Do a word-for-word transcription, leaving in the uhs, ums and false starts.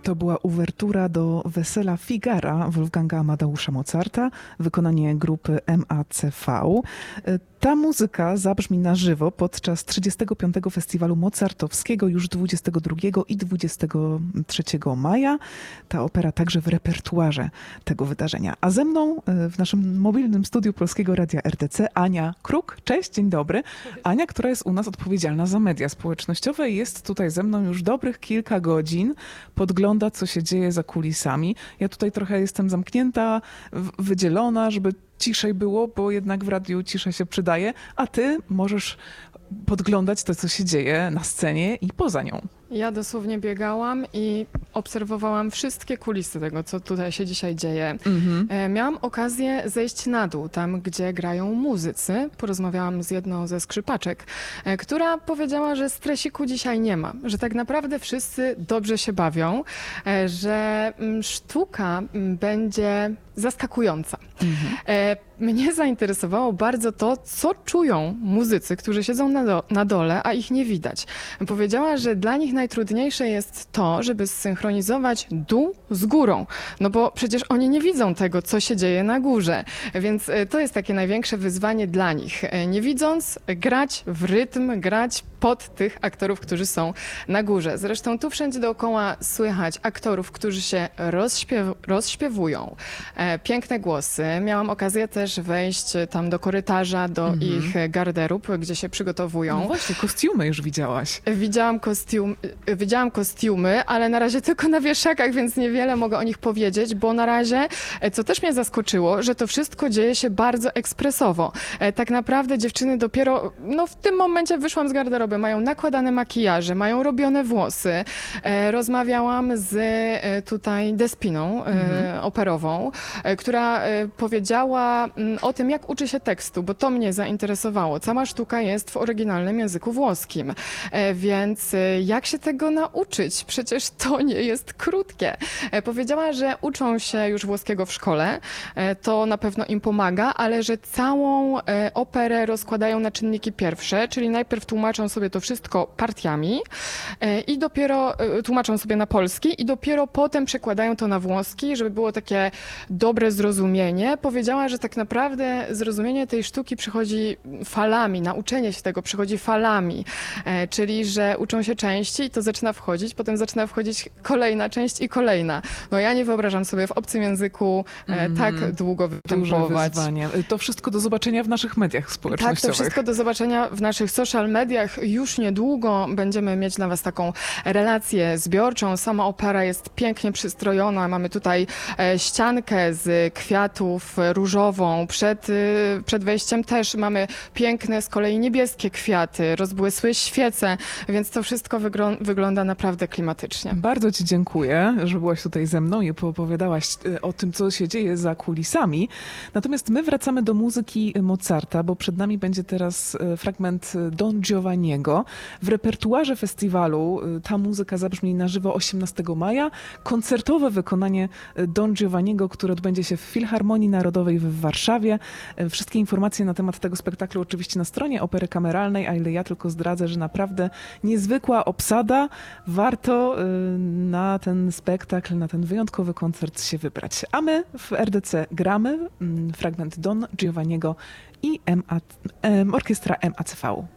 To była uwertura do Wesela Figara Wolfganga Amadeusza Mozarta, wykonanie grupy M A C V. Ta muzyka zabrzmi na żywo podczas trzydziestego piątego Festiwalu Mozartowskiego już dwudziestego drugiego i dwudziestego trzeciego maja. Ta opera także w repertuarze tego wydarzenia. A ze mną w naszym mobilnym studiu Polskiego Radia R T C Ania Kruk. Cześć, dzień dobry. Ania, która jest u nas odpowiedzialna za media społecznościowe, jest tutaj ze mną już dobrych kilka godzin, podgląda, co się dzieje za kulisami. Ja tutaj trochę jestem zamknięta, wydzielona, żeby ciszej było, bo jednak w radiu cisza się przydaje, a ty możesz podglądać to, co się dzieje na scenie i poza nią. Ja dosłownie biegałam i obserwowałam wszystkie kulisy tego, co tutaj się dzisiaj dzieje. Mhm. Miałam okazję zejść na dół, tam gdzie grają muzycy. Porozmawiałam z jedną ze skrzypaczek, która powiedziała, że stresiku dzisiaj nie ma, że tak naprawdę wszyscy dobrze się bawią, że sztuka będzie zaskakująca. Mhm. Mnie zainteresowało bardzo to, co czują muzycy, którzy siedzą na, do, na dole, a ich nie widać. Powiedziała, że dla nich najtrudniejsze jest to, żeby zsynchronizować dół z górą, no bo przecież oni nie widzą tego, co się dzieje na górze, więc to jest takie największe wyzwanie dla nich. Nie widząc, grać w rytm, grać pod tych aktorów, którzy są na górze. Zresztą tu wszędzie dookoła słychać aktorów, którzy się rozśpiew rozśpiewują. Piękne głosy. Miałam okazję też wejść tam do korytarza, do mhm. ich garderób, gdzie się przygotowują. No właśnie, kostiumy już widziałaś. Widziałam, kostium, widziałam kostiumy, ale na razie tylko na wieszakach, więc niewiele mogę o nich powiedzieć, bo na razie, co też mnie zaskoczyło, że to wszystko dzieje się bardzo ekspresowo. Tak naprawdę dziewczyny dopiero, no w tym momencie wyszłam z garderoby, mają nakładane makijaże, mają robione włosy. Rozmawiałam z tutaj Despiną mhm. operową, która powiedziała o tym, jak uczy się tekstu, bo to mnie zainteresowało. Cała sztuka jest w oryginalnym języku włoskim, więc jak się tego nauczyć? Przecież to nie jest krótkie. Powiedziała, że uczą się już włoskiego w szkole, to na pewno im pomaga, ale że całą operę rozkładają na czynniki pierwsze, czyli najpierw tłumaczą sobie to wszystko partiami i dopiero tłumaczą sobie na polski i dopiero potem przekładają to na włoski, żeby było takie dobre zrozumienie. Powiedziała, że tak naprawdę zrozumienie tej sztuki przychodzi falami, nauczenie się tego przychodzi falami, czyli że uczą się części i to zaczyna wchodzić, potem zaczyna wchodzić kolejna część i kolejna. No ja nie wyobrażam sobie w obcym języku mm, tak długo występować. To wszystko do zobaczenia w naszych mediach społecznościowych. Tak, to wszystko do zobaczenia w naszych social mediach. Już niedługo będziemy mieć dla was taką relację zbiorczą. Sama opera jest pięknie przystrojona. Mamy tutaj ściankę z kwiatów różową. Przed, przed wejściem też mamy piękne, z kolei niebieskie kwiaty, rozbłysłe świece, więc to wszystko wygląda naprawdę klimatycznie. Bardzo ci dziękuję, że byłaś tutaj ze mną i poopowiadałaś o tym, co się dzieje za kulisami. Natomiast my wracamy do muzyki Mozarta, bo przed nami będzie teraz fragment Don Giovanniego. W repertuarze festiwalu ta muzyka zabrzmi na żywo osiemnastego maja. Koncertowe wykonanie Don Giovanniego, które odbędzie się w Filharmonii Narodowej w Warszawie. Wszystkie informacje na temat tego spektaklu oczywiście na stronie Opery Kameralnej, a ile ja tylko zdradzę, że naprawdę niezwykła obsada. Warto na ten spektakl, na ten wyjątkowy koncert się wybrać. A my w R D C gramy fragment Don Giovanniego i M A, Orkiestra M A C V.